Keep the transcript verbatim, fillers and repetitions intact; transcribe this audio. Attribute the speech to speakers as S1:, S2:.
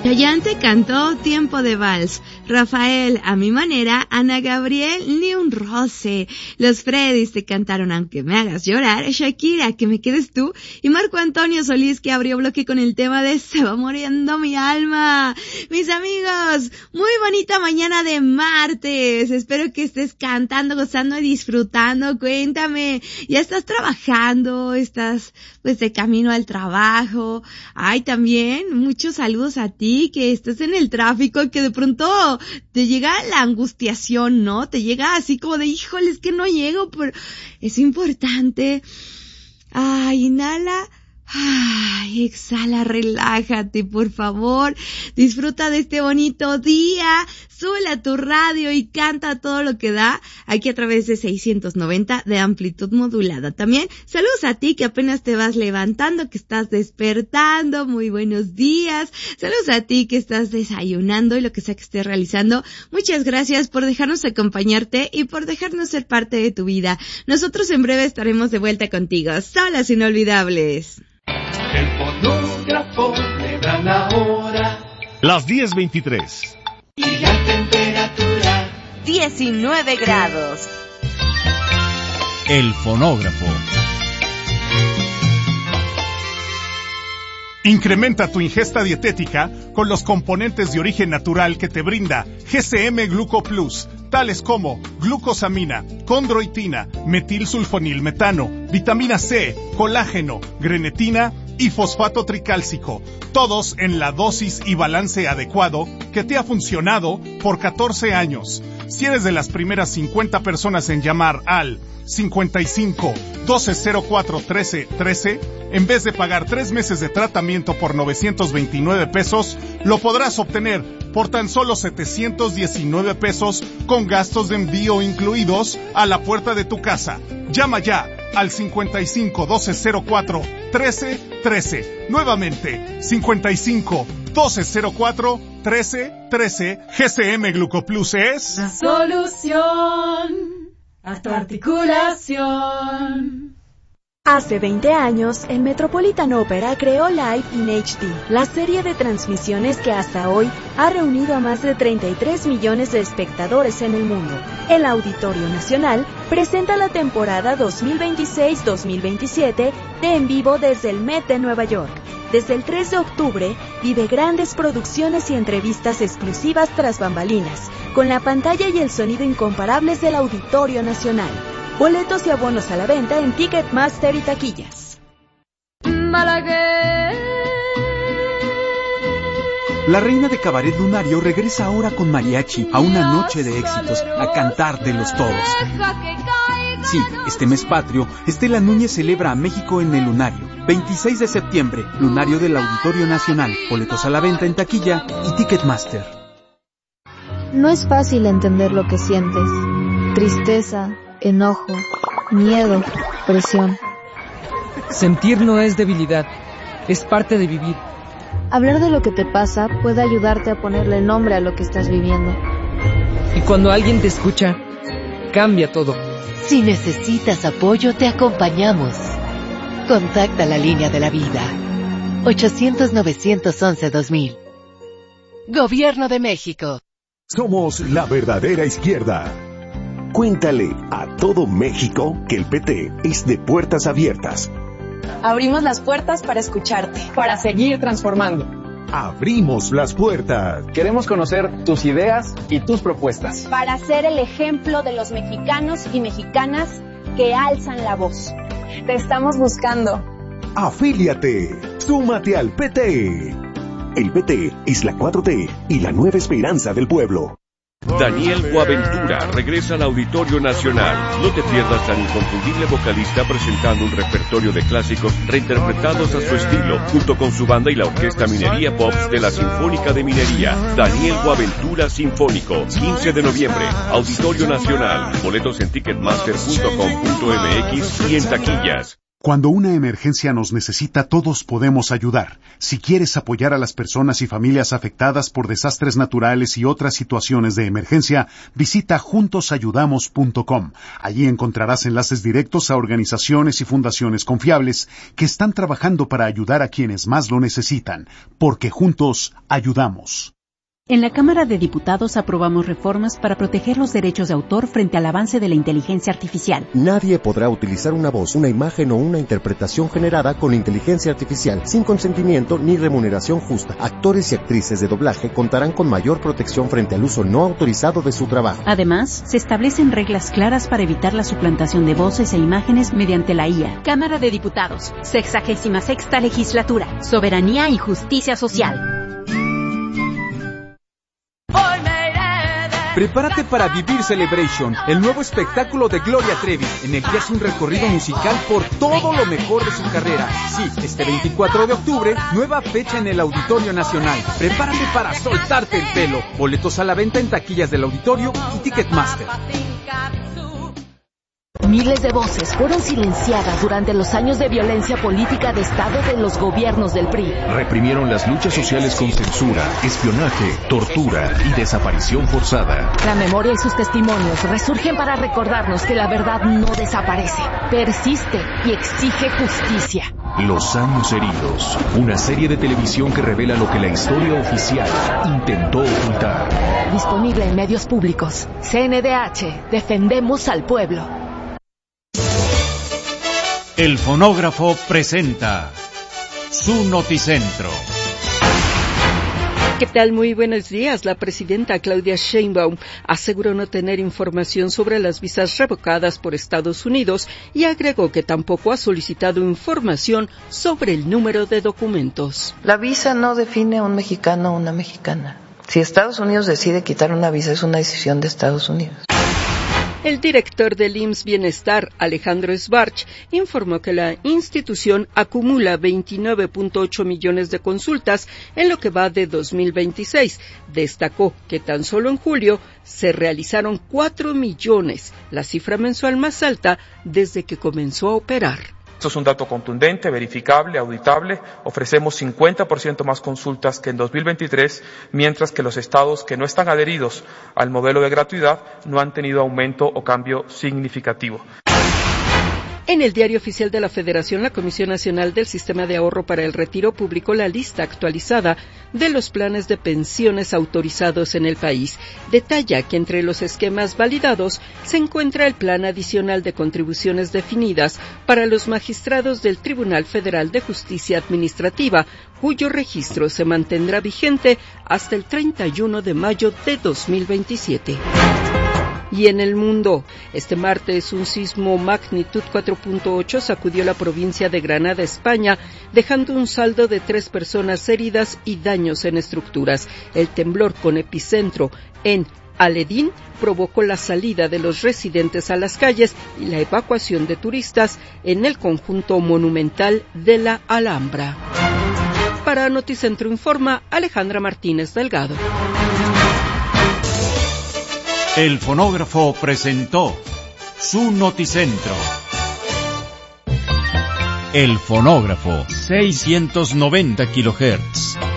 S1: Chayanne te cantó Tiempo de Vals, Rafael, A Mi Manera, Ana Gabriel, Ni un Roce, Los Freddys te cantaron Aunque Me Hagas Llorar, Shakira, Que Me Quedes Tú, y Marco Antonio Solís, que abrió bloque con el tema de Se Va Muriendo Mi Alma. Mis amigos, muy bonita mañana de martes, espero que estés cantando, gozando y disfrutando. Cuéntame, ¿ya estás trabajando? ¿Estás pues de camino al trabajo? Ay, también muchos saludos a ti, que estás en el tráfico, que de pronto te llega la angustiación, ¿no? Te llega así como de, híjole, es que no llego, pero es importante. Ay, inhala. Ay, exhala, relájate, por favor. Disfruta de este bonito día. Súbele a tu radio y canta todo lo que da aquí a través de seiscientos noventa de amplitud modulada. También saludos a ti que apenas te vas levantando, que estás despertando. Muy buenos días. Saludos a ti que estás desayunando y lo que sea que estés realizando. Muchas gracias por dejarnos acompañarte y por dejarnos ser parte de tu vida. Nosotros en breve estaremos de vuelta contigo. Solas inolvidables.
S2: El fonógrafo le da la hora.
S3: Las diez veintitrés.
S2: Y la temperatura
S4: diecinueve grados.
S3: El fonógrafo. Incrementa tu ingesta dietética con los componentes de origen natural que te brinda G C M Gluco Plus, tales como glucosamina, condroitina, metilsulfonilmetano, vitamina C, colágeno, grenetina y fosfato tricálcico, todos en la dosis y balance adecuado que te ha funcionado por catorce años. Si eres de las primeras cincuenta personas en llamar al cincuenta y cinco, doce cero cuatro, trece, trece, en vez de pagar tres meses de tratamiento por novecientos veintinueve pesos, lo podrás obtener por tan solo setecientos diecinueve pesos con gastos de envío incluidos a la puerta de tu casa. Llama ya al cincuenta y cinco, doce cero cuatro, trece, trece. Nuevamente, cincuenta y cinco, doce cero cuatro, trece, trece. G C M Glucoplus es
S5: la solución a tu articulación.
S6: Hace veinte años, el Metropolitan Opera creó Live in H D, la serie de transmisiones que hasta hoy ha reunido a más de treinta y tres millones de espectadores en el mundo. El Auditorio Nacional presenta la temporada dos mil veintiséis dos mil veintisiete de En Vivo desde el Met de Nueva York. Desde el tres de octubre, vive grandes producciones y entrevistas exclusivas tras bambalinas, con la pantalla y el sonido incomparables del Auditorio Nacional. Boletos y abonos a la venta en Ticketmaster y taquillas.
S5: Malagueña.
S7: La reina de cabaret lunario regresa ahora con mariachi a una noche de éxitos, a cantártelos todos. Sí, este mes patrio, Estela Núñez celebra a México en el Lunario. veintiséis de septiembre, Lunario del Auditorio Nacional. Boletos a la venta en taquilla y Ticketmaster.
S8: No es fácil entender lo que sientes. Tristeza, enojo, miedo, presión.
S9: Sentir no es debilidad, es parte de vivir.
S8: Hablar de lo que te pasa puede ayudarte a ponerle nombre a lo que estás viviendo.
S9: Y cuando alguien te escucha, cambia todo.
S4: Si necesitas apoyo, te acompañamos. Contacta la línea de la vida. ochocientos, novecientos once, dos mil. Gobierno de México.
S10: Somos la verdadera izquierda. Cuéntale a todo México que el P T es de puertas abiertas.
S11: Abrimos las puertas para escucharte, para seguir transformando.
S10: Abrimos las puertas.
S12: Queremos conocer tus ideas y tus propuestas.
S13: Para ser el ejemplo de los mexicanos y mexicanas que alzan la voz.
S11: Te estamos buscando.
S10: Afíliate. Súmate al P T. El P T es la cuatro T y la nueva esperanza del pueblo.
S14: Daniel Boaventura regresa al Auditorio Nacional. No te pierdas al inconfundible vocalista presentando un repertorio de clásicos reinterpretados a su estilo, junto con su banda y la Orquesta Minería Pops de la Sinfónica de Minería. Daniel Boaventura Sinfónico, quince de noviembre, Auditorio Nacional. Boletos en ticketmaster punto com punto m x y en taquillas.
S15: Cuando una emergencia nos necesita, todos podemos ayudar. Si quieres apoyar a las personas y familias afectadas por desastres naturales y otras situaciones de emergencia, visita juntos ayudamos punto com. Allí encontrarás enlaces directos a organizaciones y fundaciones confiables que están trabajando para ayudar a quienes más lo necesitan, porque juntos ayudamos.
S16: En la Cámara de Diputados aprobamos reformas para proteger los derechos de autor frente al avance de la inteligencia artificial.
S17: Nadie podrá utilizar una voz, una imagen o una interpretación generada con inteligencia artificial sin consentimiento ni remuneración justa. Actores y actrices de doblaje contarán con mayor protección frente al uso no autorizado de su trabajo.
S16: Además, se establecen reglas claras para evitar la suplantación de voces e imágenes mediante la I A.
S18: Cámara de Diputados, sexagésima sexta legislatura, soberanía y justicia social.
S7: Prepárate para vivir Celebration, el nuevo espectáculo de Gloria Trevi, en el que hace un recorrido musical por todo lo mejor de su carrera. Sí, este veinticuatro de octubre, nueva fecha en el Auditorio Nacional. Prepárate para soltarte el pelo. Boletos a la venta en taquillas del auditorio y Ticketmaster.
S19: Miles de voces fueron silenciadas durante los años de violencia política de Estado de los gobiernos del P R I.
S20: Reprimieron las luchas sociales con censura, espionaje, tortura y desaparición forzada.
S19: La memoria y sus testimonios resurgen para recordarnos que la verdad no desaparece, persiste y exige justicia.
S20: Los años heridos, una serie de televisión que revela lo que la historia oficial intentó ocultar.
S19: Disponible en medios públicos. C N D H, defendemos al pueblo.
S21: El fonógrafo presenta su Noticentro.
S22: ¿Qué tal? Muy buenos días. La presidenta Claudia Sheinbaum aseguró no tener información sobre las visas revocadas por Estados Unidos y agregó que tampoco ha solicitado información sobre el número de documentos.
S23: La visa no define a un mexicano o una mexicana. Si Estados Unidos decide quitar una visa, es una decisión de Estados Unidos.
S22: El director del I M S S Bienestar, Alejandro Sbarch, informó que la institución acumula veintinueve punto ocho millones de consultas en lo que va de dos mil veintiséis. Destacó que tan solo en julio se realizaron cuatro millones, la cifra mensual más alta desde que comenzó a operar.
S24: Esto es un dato contundente, verificable, auditable. Ofrecemos cincuenta por ciento más consultas que en dos mil veintitrés, mientras que los estados que no están adheridos al modelo de gratuidad no han tenido aumento o cambio significativo.
S22: En el Diario Oficial de la Federación, la Comisión Nacional del Sistema de Ahorro para el Retiro publicó la lista actualizada de los planes de pensiones autorizados en el país. Detalla que entre los esquemas validados se encuentra el Plan Adicional de Contribuciones Definidas para los magistrados del Tribunal Federal de Justicia Administrativa, cuyo registro se mantendrá vigente hasta el treinta y uno de mayo de dos mil veintisiete. Y en el mundo, este martes un sismo magnitud cuatro punto ocho sacudió la provincia de Granada, España, dejando un saldo de tres personas heridas y daños en estructuras. El temblor con epicentro en Aledín provocó la salida de los residentes a las calles y la evacuación de turistas en el conjunto monumental de la Alhambra. Para Noticentro informa Alejandra Martínez Delgado.
S21: El fonógrafo presentó su Noticentro. El fonógrafo, seiscientos noventa kilohertz.